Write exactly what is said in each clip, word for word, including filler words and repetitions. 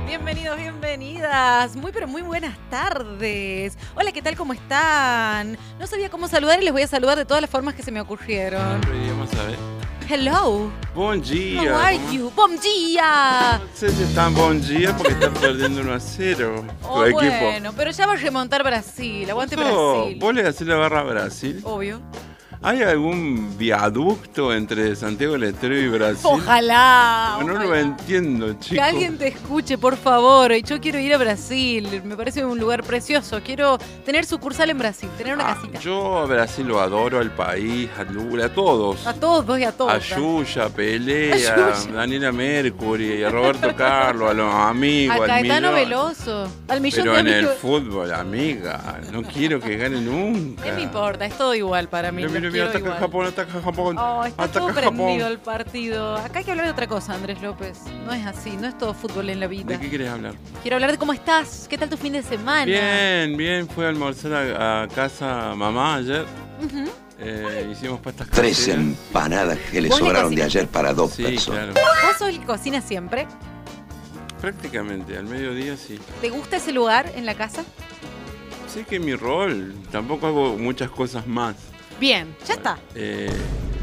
Bienvenidos, bienvenidas. Muy, pero muy buenas tardes. Hola, ¿qué tal? ¿Cómo están? No sabía cómo saludar y les voy a saludar de todas las formas que se me ocurrieron. Vamos a ver. Hello. Bom dia. How are ¿Cómo? you? Bom dia. No sé si están bom dia porque están perdiendo uno a cero tu Oh, equipo. bueno, pero ya va a remontar Brasil. Aguante Eso, Brasil. ¿Vos le hacés la barra a Brasil? Obvio. ¿Hay algún viaducto entre Santiago del Estero y Brasil? Ojalá. No ojalá. lo entiendo, chicos. Que alguien te escuche, por favor. Yo quiero ir a Brasil. Me parece un lugar precioso. Quiero tener sucursal en Brasil, tener una Ah, casita. yo a Brasil lo adoro, al país, a Lula, a todos. A todos y a todos. A Yuya, a Pelé, A a Yuya. Daniela Mercury, a Roberto Carlos, a los amigos, A al Caetano millón. Veloso. Al millón Pero de en el amigos. fútbol, amiga, no quiero que gane nunca. ¿Qué me importa? Es todo igual para mí. Mira, mira, los mira, quiero ataca igual. Japón, ataca Japón. Oh, está todo ataca Japón. prendido el partido. Acá hay que hablar de otra cosa, Andrés López. No es así, no es todo fútbol en la vida. ¿De qué quieres hablar? Quiero hablar de cómo estás. ¿Qué tal tu fin de semana? Bien, bien, fui a almorzar a, a casa mamá ayer. Ujú. Eh, hicimos pastas Tres caseras. empanadas que le ¿Vos le sobraron de cocinaste? ayer para dos Sí, personas. claro. ¿Vos sos el que cocina siempre? Prácticamente, al mediodía sí. ¿Te gusta ese lugar en la casa? Sé que mi rol, tampoco hago muchas cosas más. Bien, ya está. Eh,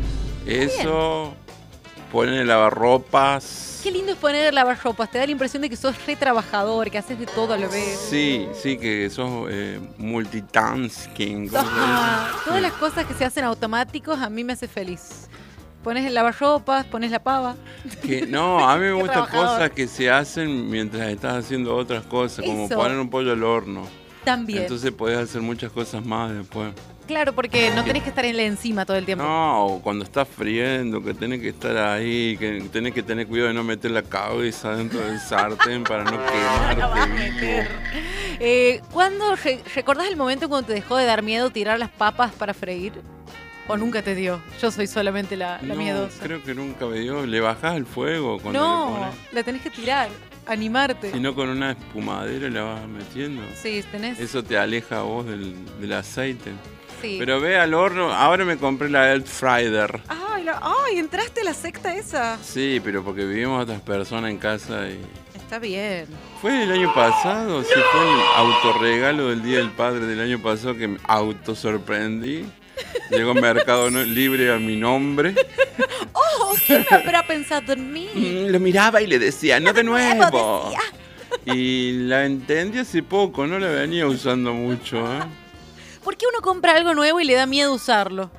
eso, poner el lavarropas. Qué lindo es poner lavarropas. Te da la impresión de que sos re trabajador, que haces de todo a la vez. Sí, sí, que sos eh, multitasking. ¿cómo se dice? Ah, todas las cosas que se hacen automáticos a mí me hace feliz. Pones el lavarropas, pones la pava. Que, no, a mí me Qué gustan trabajador. cosas que se hacen mientras estás haciendo otras cosas, como Eso. poner un pollo al horno. También. Entonces podés hacer muchas cosas más después. Claro, porque no tenés que estar en la encima todo el tiempo. No, o cuando estás friendo, que tenés que estar ahí, que tenés que tener cuidado de no meter la cabeza dentro del sartén para no No la vas a quemarte meter. vivo. Eh, ¿Cuándo re- recordás el momento cuando te dejó de dar miedo tirar las papas para freír? ¿O nunca te dio? Yo soy solamente la, la No, miedosa. creo que nunca me dio. Le bajás el fuego cuando le No, pones. la tenés que tirar, animarte. Si no, con una espumadera la vas metiendo. Sí, tenés. Eso te aleja a vos del, del aceite. Sí. Pero ve al horno, ahora me compré la air fryer. Ay, la- ay, entraste a la secta esa. Sí, pero porque vivimos otras personas en casa y... Está bien. ¿Fue el año pasado? Sí, fue el autorregalo del Día del Padre del año pasado que me autosorprendí. Llegó Mercado No- Libre a mi nombre. Oh, ¿quién habrá pensado en mí? Mm, Lo miraba y le decía, no de nuevo. decía. Y la entendí hace poco, no la venía usando mucho. ¿eh? ¿Por qué uno compra algo nuevo y le da miedo usarlo?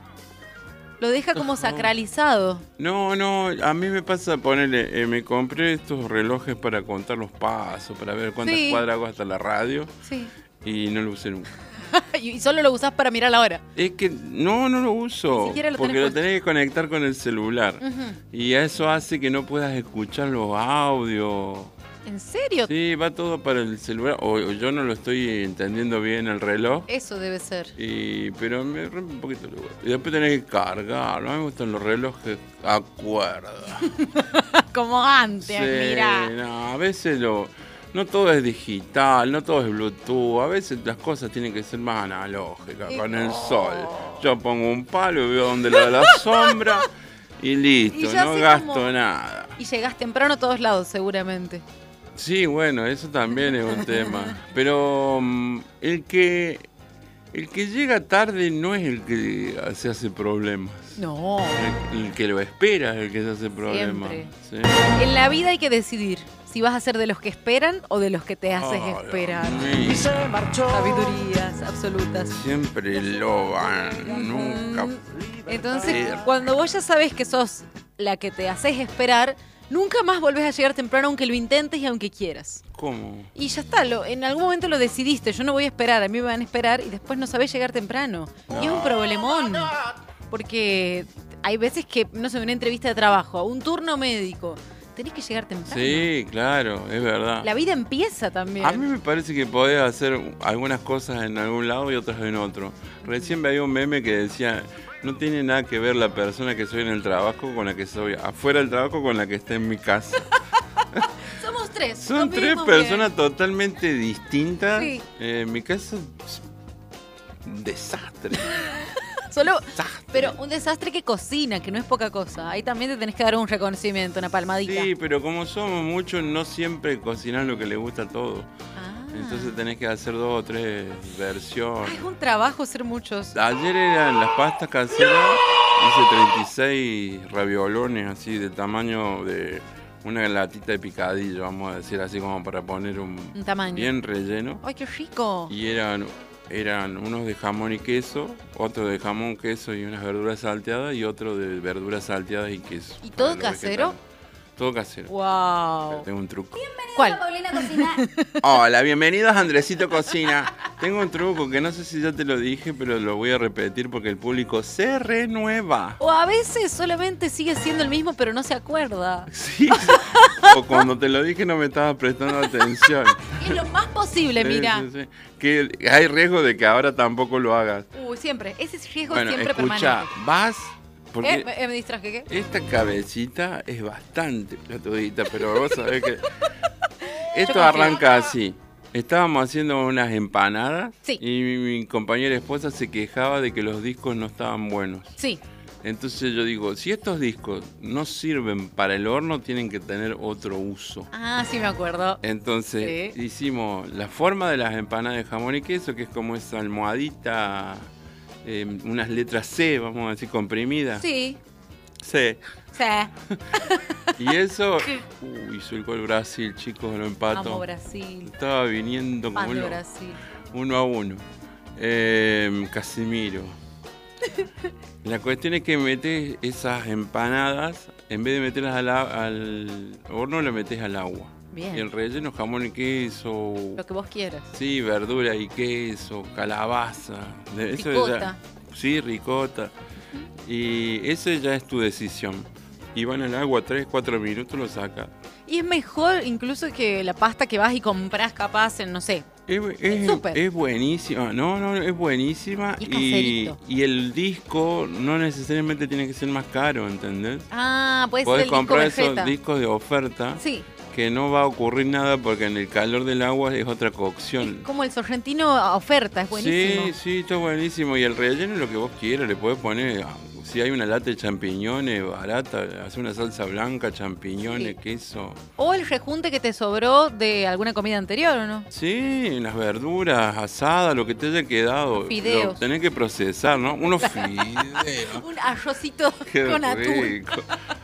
Lo deja como Ajá. sacralizado. No, no, a mí me pasa ponerle, eh, me compré estos relojes para contar los pasos, para ver cuántas Sí. cuadras hago hasta la radio Sí. y no lo usé nunca. Y solo lo usás para mirar la hora. Es que no, no lo uso, Ni siquiera lo porque tenés lo puesto. tenés que conectar con el celular. Ujú. Y eso hace que no puedas escuchar los audios. ¿En serio? Sí, va todo para el celular, o, o yo no lo estoy entendiendo bien el reloj. Eso debe ser. Y, pero me rompe un poquito el huevo. Y después tenés que cargar. No me gustan los relojes a cuerda. Como antes, Sí, mira. no, a veces lo, no todo es digital, no todo es Bluetooth. A veces las cosas tienen que ser más analógicas, Y con el no. sol. Yo pongo un palo y veo dónde le da la sombra y listo, Y ya no sé gasto cómo- nada. Y llegás temprano a todos lados, seguramente. Sí, bueno, eso también es un tema. Pero mm, el que el que llega tarde no es el que se hace problemas. No. El, el que lo espera es el que se hace problemas. Siempre. Sí. En la vida hay que decidir si vas a ser de los que esperan o de los que te haces Ay, esperar. amigo, Sabidurías absolutas. siempre lo van, nunca. Entonces, Espera. cuando vos ya sabes que sos la que te haces esperar, nunca más volvés a llegar temprano aunque lo intentes y aunque quieras. ¿Cómo? Y ya está, lo, en algún momento lo decidiste, yo no voy a esperar, a mí me van a esperar y después no sabés llegar temprano. Y es un problemón, porque hay veces que, no sé, una entrevista de trabajo, un turno médico, tenés que llegar temprano. Sí, claro, es verdad. La vida empieza también. A mí me parece que podés hacer algunas cosas en algún lado y otras en otro. Recién veía un meme que decía, no tiene nada que ver la persona que soy en el trabajo con la que soy afuera del trabajo con la que está en mi casa. Somos tres. Son tres convivimos personas totalmente distintas. Sí. Eh, en mi casa es un desastre. Solo, Desastre. pero un desastre que cocina, que no es poca cosa. Ahí también te tenés que dar un reconocimiento, una palmadita. Sí, pero como somos muchos, no siempre cocinar lo que le gusta a todos. Ah. Entonces tenés que hacer dos o tres versiones. Ay, es un trabajo ser muchos. Ayer eran las pastas caseras, hice treinta y seis raviolones así de tamaño de una latita de picadillo, vamos a decir así como para poner un, Un tamaño. bien relleno. Ay, qué rico. Y eran, eran unos de jamón y queso, otro de jamón, queso y unas verduras salteadas y otro de verduras salteadas y queso. ¿Y para todo los casero? vegetales. Todo casero. Wow. Pero tengo un truco. ¿Cuál? Paulina Cocina. Hola, bienvenidos a Andresito Cocina. Tengo un truco que no sé si ya te lo dije, pero lo voy a repetir porque el público se renueva. O a veces solamente sigue siendo el mismo, pero no se acuerda. Sí. O cuando te lo dije no me estabas prestando atención. Es lo más posible, Sí, mira. sí, sí. Que hay riesgo de que ahora tampoco lo hagas. Uy, siempre. Ese riesgo Bueno, siempre escucha, permanente. vas porque Eh, me, me distraje, ¿qué? esta cabecita es bastante platudita, pero vos sabés que esto confío. arranca así. Estábamos haciendo unas empanadas Sí. y mi, mi compañera esposa se quejaba de que los discos no estaban buenos. Sí. Entonces yo digo, si estos discos no sirven para el horno, tienen que tener otro uso. Ah, sí me acuerdo. Entonces Sí. hicimos la forma de las empanadas de jamón y queso, que es como esa almohadita, eh, unas letras C, vamos a decir, comprimidas. Sí. C. Sí. Y eso, uy, hizo el gol Brasil, chicos, lo empato. Amo Brasil. Estaba viniendo como Fan de lo- Brasil. uno a uno. Eh, Casimiro. La cuestión es que metes esas empanadas, en vez de meterlas al, a- al horno, le metes al agua. Bien. Y el relleno, jamón y queso, Lo que vos quieras. sí, verdura y queso, calabaza. de- eso Ricota. ya- sí, ricota. Y eso ya es tu decisión. Y van al agua tres, cuatro minutos, lo sacas. Y es mejor incluso que la pasta que vas y compras capaz en, no sé. Es, es- Súper. es buenísima, no, no, es buenísima. Y es Y, caserito. y el disco no necesariamente tiene que ser más caro, ¿entendés? Ah, puede ser Podés el disco comprar esos Vegeta. discos de oferta Sí. que no va a ocurrir nada porque en el calor del agua es otra Es cocción. como el sorrentino a oferta, es buenísimo. Sí, sí, está buenísimo. Y el relleno es lo que vos quieras, le podés poner, si hay una lata de champiñones barata, hacer una salsa blanca, champiñones, Sí. queso. O el rejunte que te sobró de alguna comida anterior, ¿o no? Sí, las verduras asadas, lo que te haya quedado. Fideos. Lo tenés que procesar, ¿no? Unos fideos. Un arrocito Qué con atún. rico.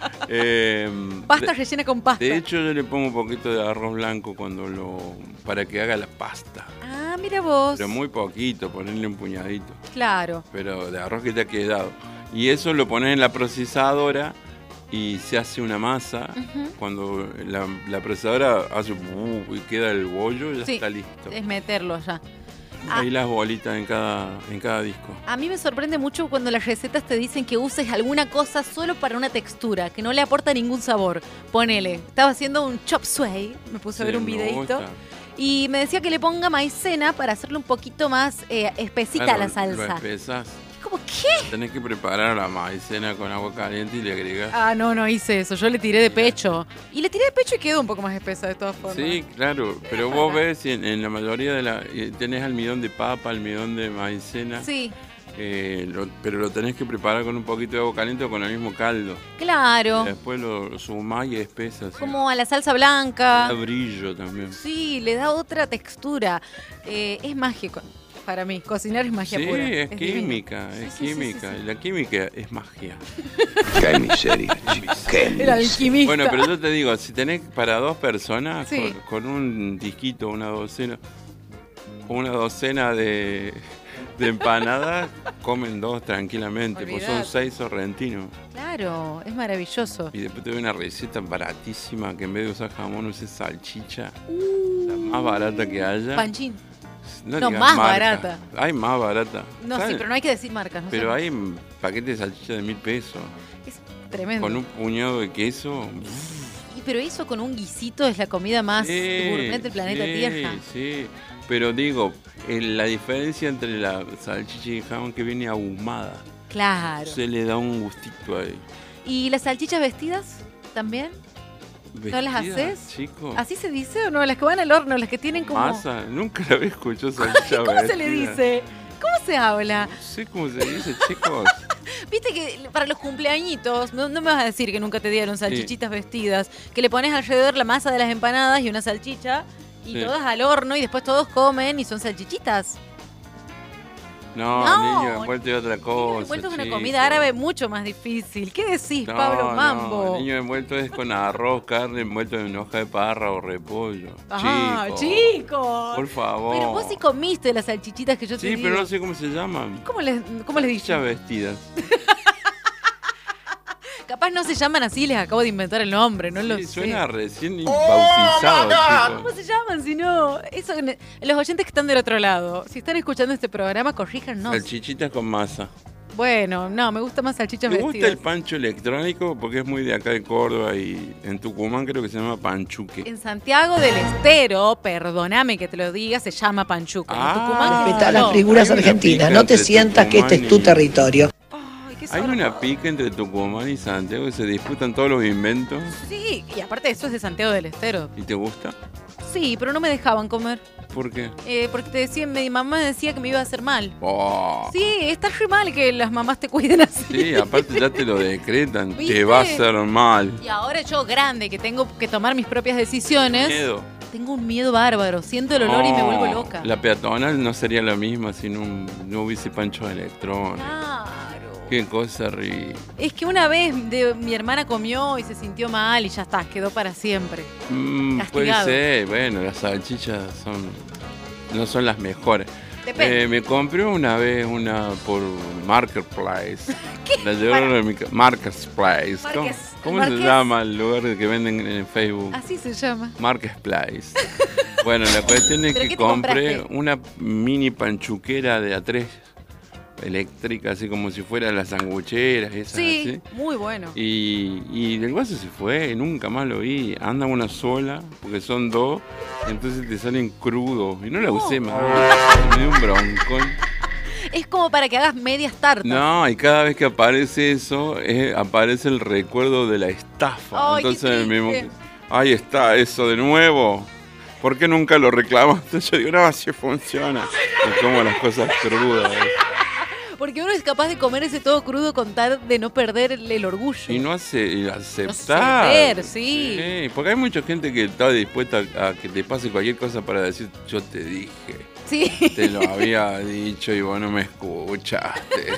Eh, Pasta de, rellena con pasta. de hecho, yo le pongo un poquito de arroz blanco cuando lo para que haga la pasta. Ah, mira vos. Pero muy poquito, ponerle un puñadito. Claro. Pero de arroz que te ha quedado. Y eso lo pones en la procesadora y se hace una masa. Ujú. Cuando la, la procesadora hace uh, y queda el bollo, ya Sí, está listo. es meterlo ya. Ah. Ahí las bolitas en cada, en cada disco. A mí me sorprende mucho cuando las recetas te dicen que uses alguna cosa solo para una textura, que no le aporta ningún sabor. Ponele, estaba haciendo un chop suey, me puse a ver Sí, un me videito, gusta. y me decía que le ponga maicena para hacerle un poquito más eh, espesita Claro, la Lo salsa. espesás. ¿Cómo qué? Tenés que preparar la maicena con agua caliente y le agregás. Ah, no, no hice eso, yo le tiré de pecho. Y le tiré de pecho y quedó un poco más espesa de todas formas. Sí, claro, pero vos ves en, en la mayoría de la... eh, tenés almidón de papa, almidón de maicena, Sí, eh, lo- pero lo tenés que preparar con un poquito de agua caliente o con el mismo caldo. claro. Después lo, lo sumás y espesas. Como a la salsa blanca. Da brillo también. Sí, le da otra textura. Eh, es mágico para mí. Cocinar es magia Sí, pura. es, divino. química, Sí, es sí, sí, química. sí, sí. Y la química es magia. Qué miseria, chico, qué El miseria. alquimista. Bueno, pero yo te digo, si tenés para dos personas, Sí. con, con un disquito, una docena, una docena de, de empanadas, comen dos tranquilamente, pues son Olvidate. seis sorrentinos. Claro, es maravilloso. Y después te doy una receta baratísima que en vez de usar jamón uses salchicha, Uh, la más barata que haya. Panchín. no, digas más marca. barata. Hay más barata. No, sí, ¿Sabes? pero no hay que decir marcas. No Pero sé. hay mm, paquetes de salchicha de mil pesos. Es tremendo. Con un puñado de queso. Y, pero eso con un guisito es la comida más Sí, gourmet del planeta sí, Tierra. Sí, pero digo, el- la diferencia entre la salchicha y el jamón que viene ahumada, Claro. se le da un gustito ahí. ¿Y las salchichas vestidas también? ¿No las ¿Vestida, haces? chico? ¿Así se dice o no? Las que van al horno, las que tienen como... Masa, nunca la había escuchado salchicha ¿Cómo se le vestida. dice? ¿Cómo se habla? No sé cómo se dice, chicos. Viste que para los cumpleañitos, no, no me vas a decir que nunca te dieron salchichitas sí. vestidas, que le pones alrededor la masa de las empanadas y una salchicha y sí. todas al horno y después todos comen y son salchichitas. No, no, niño envuelto es otra cosa. Niño envuelto es una chico. comida árabe mucho más difícil. ¿Qué decís, no, Pablo Mambo? No, niño envuelto es con arroz, carne, envuelto en hoja de parra o repollo. Ah, chico. Chicos. Por favor. Pero vos sí comiste las salchichitas que yo te Sí, digo. pero no sé cómo se llaman. ¿Cómo les, cómo les dije? Salchichas vestidas. Capaz no se llaman así, les acabo de inventar el nombre, no sí, lo sé. Suena recién bautizado, chicos. ¿Cómo se llaman si no? Eso, los oyentes que están del otro lado, si están escuchando este programa, corríjanos. Salchichitas con masa. Bueno, no, me gusta más salchichas ¿Te vestidas. gusta el pancho electrónico? Porque es muy de acá de Córdoba y en Tucumán creo que se llama panchuque. En Santiago del Estero, perdóname que te lo diga, se llama panchuque. Ah, en Tucumán, respeta no. las figuras argentinas, no te sientas que este es tu territorio. Ay, qué Hay una pica entre Tucumán y Santiago que se disputan todos los inventos. Sí, y aparte eso es de Santiago del Estero. ¿Y te gusta? Sí, pero no me dejaban comer. ¿Por qué? Eh, porque te decía, mi mamá decía que me iba a hacer mal. Oh. Sí, está re mal que las mamás te cuiden así. Sí, aparte ya te lo decretan, ¿Viste? te va a hacer mal. Y ahora yo, grande, que tengo que tomar mis propias decisiones, Miedo. tengo un miedo bárbaro. Siento el olor Oh, y me vuelvo loca. La peatonal no sería la misma si no, no hubiese pancho electrónico. Claro. Qué cosa ri. Es que una vez de, mi hermana comió y se sintió mal y ya está, quedó para siempre. Mm, puede Castigado. ser, bueno, las salchichas son no son las mejores. Depende. Eh, me compré una vez una por Marketplace. ¿Qué? La llevaron a mi ca- Marketplace. ¿Cómo, Marques- cómo Marques- se llama el lugar que venden en Facebook? Así se llama. Marketplace. Bueno, la cuestión es ¿Pero que qué te compré compraste? una mini panchuquera de A tres eléctrica, así como si fuera las sangucheras, esas Sí, así. muy bueno. Y, y el vaso se fue, nunca más lo vi. Anda una sola, porque son dos, entonces te salen crudos. Y no la No. usé más. Me dio un broncón. Es como para que hagas medias tartas. No, y cada vez que aparece eso, eh, aparece el recuerdo de la estafa. Ay, qué Entonces, mismo, triste. ahí está, eso de nuevo. ¿Por qué nunca lo reclamaste? Yo digo, no, así funciona. Y como las cosas crudas. ¿eh? Porque uno es capaz de comer ese todo crudo con tal de no perder el, el orgullo. Y no hace y aceptar. No ceder, sí. Sí, porque hay mucha gente que está dispuesta a, a que te pase cualquier cosa para decir, yo te dije, Sí. te lo había dicho y vos no me escuchaste.